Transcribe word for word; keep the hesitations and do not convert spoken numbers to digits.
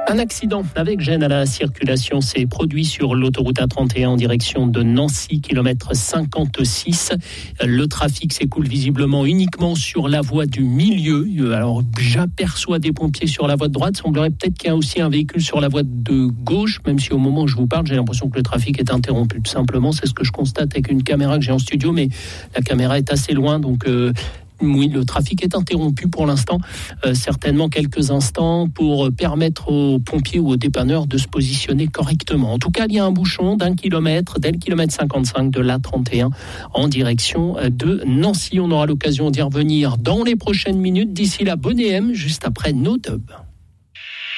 Un accident avec gêne à la circulation s'est produit sur l'autoroute A trente et un en direction de Nancy, kilomètre cinquante-six. Le trafic s'écoule visiblement uniquement sur la voie du milieu. Alors, j'aperçois des pompiers sur la voie de droite. Il semblerait peut-être qu'il y a aussi un véhicule sur la voie de gauche, même si au moment où je vous parle, j'ai l'impression que le trafic est interrompu. Tout simplement, c'est ce que je constate avec une caméra que j'ai en studio, mais la caméra est assez loin, donc... Euh, Oui, le trafic est interrompu pour l'instant, euh, certainement quelques instants pour permettre aux pompiers ou aux dépanneurs de se positionner correctement. En tout cas, il y a un bouchon d'un kilomètre, dès le kilomètre cinquante-cinq de l'A trente et un en direction de Nancy. On aura l'occasion d'y revenir dans les prochaines minutes. D'ici là, Bonnet M, juste après No Dub.